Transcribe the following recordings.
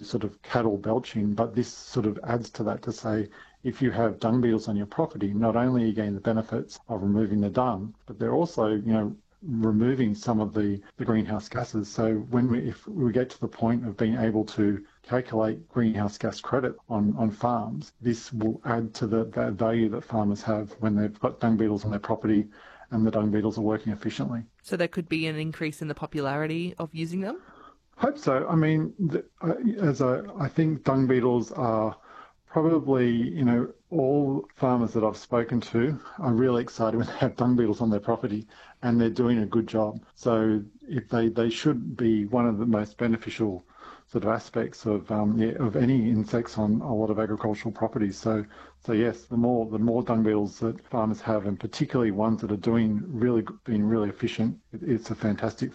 sort of cattle belching, but this sort of adds to that to say, if you have dung beetles on your property, not only are you getting the benefits of removing the dung, but they're also, removing some of the greenhouse gases. So if we get to the point of being able to calculate greenhouse gas credit on farms, this will add to that value that farmers have when they've got dung beetles on their property and the dung beetles are working efficiently. So there could be an increase in the popularity of using them? Hope so. I mean, I think dung beetles are probably, all farmers that I've spoken to are really excited when they have dung beetles on their property and they're doing a good job. So if they should be one of the most beneficial sort of aspects of any insects on a lot of agricultural properties. So yes, the more dung beetles that farmers have, and particularly ones that are being really efficient, it's a fantastic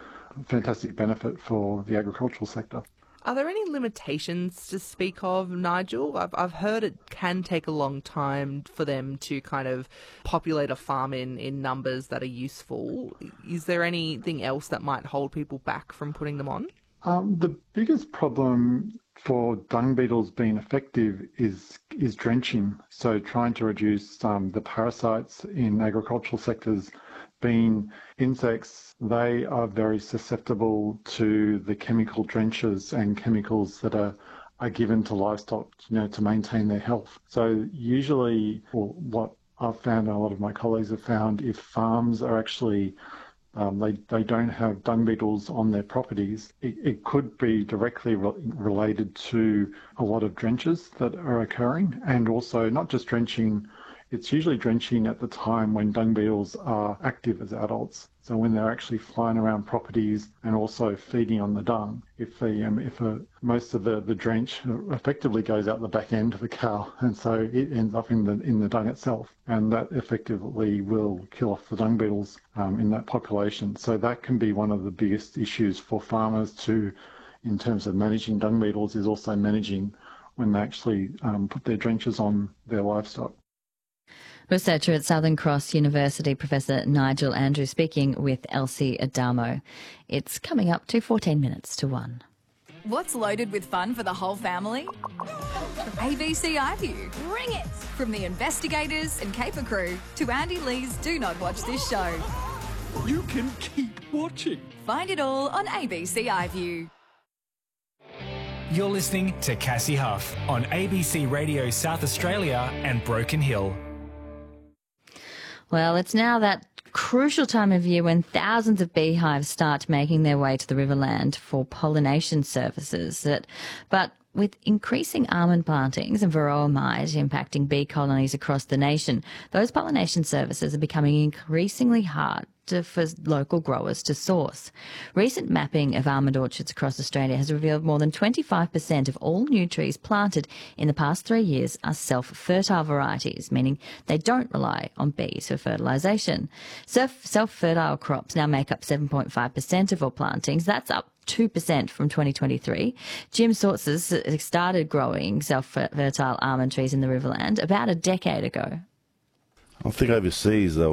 benefit for the agricultural sector. Are there any limitations to speak of, Nigel? I've heard it can take a long time for them to kind of populate a farm in numbers that are useful. Is there anything else that might hold people back from putting them on? The biggest problem for dung beetles being effective is drenching. So trying to reduce the parasites in agricultural sectors. Being insects, they are very susceptible to the chemical drenches and chemicals that are given to livestock, to maintain their health. So usually, or what I've found and a lot of my colleagues have found, if farms are actually they don't have dung beetles on their properties, it could be directly related to a lot of drenches that are occurring, and also not just drenching. It's usually drenching at the time when dung beetles are active as adults. So when they're actually flying around properties and also feeding on the dung, most of the drench effectively goes out the back end of the cow, and so it ends up in the dung itself, and that effectively will kill off the dung beetles in that population. So that can be one of the biggest issues for farmers in terms of managing dung beetles, is also managing when they actually put their drenches on their livestock. Researcher at Southern Cross University, Professor Nigel Andrews, speaking with Elsie Adamo. It's coming up to 14 minutes to 1. What's loaded with fun for the whole family? ABC iView. Bring it! From the investigators and caper crew to Andy Lee's Do Not Watch This Show. You can keep watching. Find it all on ABC iView. You're listening to Cassie Huff on ABC Radio South Australia and Broken Hill. Well, it's now that crucial time of year when thousands of beehives start making their way to the Riverland for pollination services. But with increasing almond plantings and varroa mite impacting bee colonies across the nation, those pollination services are becoming increasingly hard for local growers to source. Recent mapping of almond orchards across Australia has revealed more than 25% of all new trees planted in the past 3 years are self-fertile varieties, meaning they don't rely on bees for fertilisation. Self-fertile crops now make up 7.5% of all plantings. That's up 2% from 2023. Jim Sautzes started growing self-fertile almond trees in the Riverland about a decade ago. I think overseas, the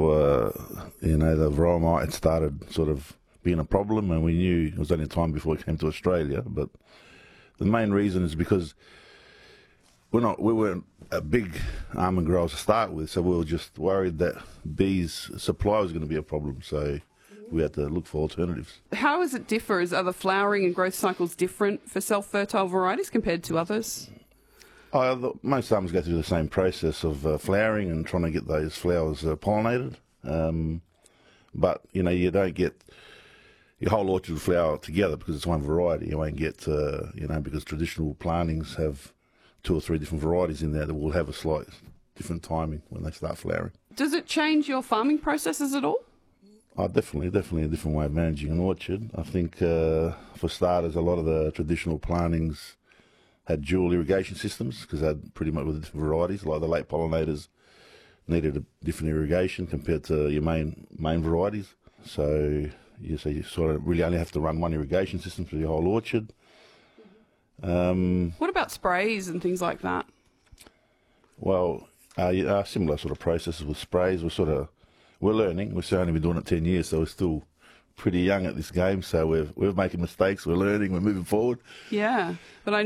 varroa mite had started sort of being a problem, and we knew it was only time before it came to Australia. But the main reason is because we weren't a big almond growers to start with, so we were just worried that bees' supply was going to be a problem. So we had to look for alternatives. How does it differ? Are the flowering and growth cycles different for self-fertile varieties compared to others? Most almonds go through the same process of flowering and trying to get those flowers pollinated. But, you don't get your whole orchard will flower together because it's one variety. You won't get, because traditional plantings have 2 or 3 different varieties in there that will have a slight different timing when they start flowering. Does it change your farming processes at all? Definitely a different way of managing an orchard. I think, for starters, a lot of the traditional plantings had dual irrigation systems because they had pretty much with different varieties. Like the late pollinators needed a different irrigation compared to your main varieties. So you sort of really only have to run one irrigation system for your whole orchard. What about sprays and things like that? Well, similar sort of processes with sprays. We're learning. We've only been doing it 10 years, so we're still pretty young at this game. So we're making mistakes. We're learning. We're moving forward. Yeah, but I